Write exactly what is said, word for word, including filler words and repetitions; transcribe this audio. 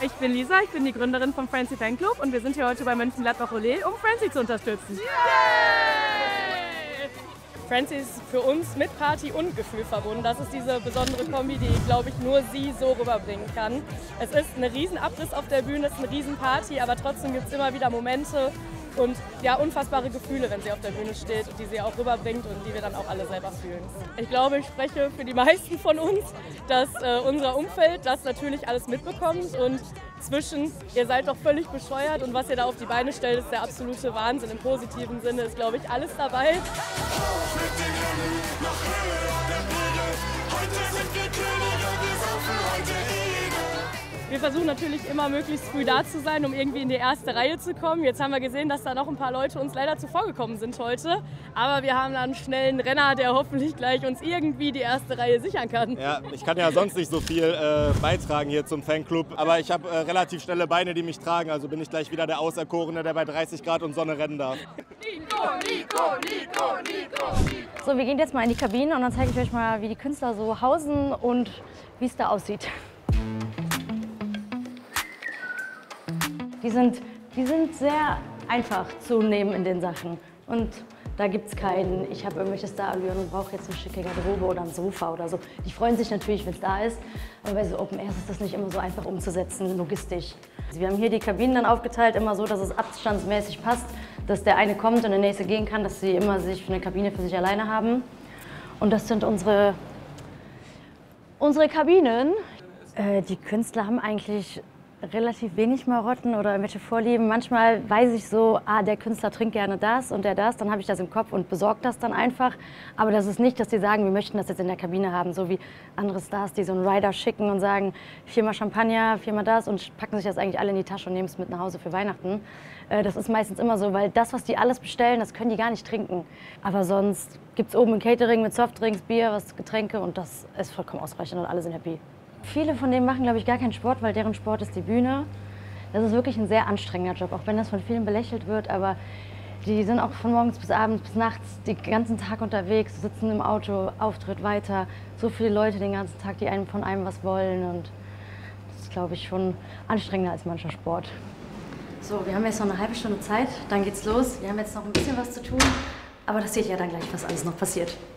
Ich bin Lisa, ich bin die Gründerin vom Francie Fanclub und wir sind hier heute bei Mönchengladbach-Ole, um Francie zu unterstützen. Yay! Francie ist für uns mit Party und Gefühl verbunden. Das ist diese besondere Kombi, die, glaube ich, nur sie so rüberbringen kann. Es ist ein riesen Abriss auf der Bühne, es ist eine riesen Party, aber trotzdem gibt es immer wieder Momente und ja, unfassbare Gefühle, wenn sie auf der Bühne steht und die sie auch rüberbringt und die wir dann auch alle selber fühlen. Ich glaube, ich spreche für die meisten von uns, dass äh, unser Umfeld das natürlich alles mitbekommt und zwischen, ihr seid doch völlig bescheuert und was ihr da auf die Beine stellt, ist der absolute Wahnsinn. Im positiven Sinne ist, glaube ich, alles dabei. Wir versuchen natürlich immer möglichst früh da zu sein, um irgendwie in die erste Reihe zu kommen. Jetzt haben wir gesehen, dass da noch ein paar Leute uns leider zuvor gekommen sind heute. Aber wir haben da einen schnellen Renner, der hoffentlich gleich uns irgendwie die erste Reihe sichern kann. Ja, ich kann ja sonst nicht so viel äh, beitragen hier zum Fanclub. Aber ich habe äh, relativ schnelle Beine, die mich tragen. Also bin ich gleich wieder der Auserkorene, der bei dreißig Grad und Sonne rennen darf. Nico, Nico, Nico, Nico, Nico. So, wir gehen jetzt mal in die Kabine und dann zeige ich euch mal, wie die Künstler so hausen und wie es da aussieht. Die sind, die sind sehr einfach zu nehmen in den Sachen. Und da gibt es keinen, ich habe irgendwelche Starallüren und brauche jetzt eine schicke Garderobe oder ein Sofa oder so. Die freuen sich natürlich, wenn es da ist, aber bei so Open Airs ist das nicht immer so einfach umzusetzen, logistisch. Also wir haben hier die Kabinen dann aufgeteilt, immer so, dass es abstandsmäßig passt, dass der eine kommt und der nächste gehen kann, dass sie immer sich eine Kabine für sich alleine haben. Und das sind unsere, unsere Kabinen. Äh, die Künstler haben eigentlich relativ wenig Marotten oder irgendwelche Vorlieben. Manchmal weiß ich so, ah, der Künstler trinkt gerne das und der das, dann habe ich das im Kopf und besorge das dann einfach. Aber das ist nicht, dass die sagen, wir möchten das jetzt in der Kabine haben, so wie andere Stars, die so einen Rider schicken und sagen, viermal Champagner, viermal das und packen sich das eigentlich alle in die Tasche und nehmen es mit nach Hause für Weihnachten. Das ist meistens immer so, weil das, was die alles bestellen, das können die gar nicht trinken. Aber sonst gibt es oben ein Catering mit Softdrinks, Bier, was Getränke und das ist vollkommen ausreichend und alle sind happy. Viele von denen machen, glaube ich, gar keinen Sport, weil deren Sport ist die Bühne. Das ist wirklich ein sehr anstrengender Job, auch wenn das von vielen belächelt wird. Aber die sind auch von morgens bis abends bis nachts den ganzen Tag unterwegs, sitzen im Auto, Auftritt weiter. So viele Leute den ganzen Tag, die einem von einem was wollen. Und das ist, glaube ich, schon anstrengender als mancher Sport. So, wir haben jetzt noch eine halbe Stunde Zeit, dann geht's los. Wir haben jetzt noch ein bisschen was zu tun, aber das seht ihr ja dann gleich, was alles noch passiert.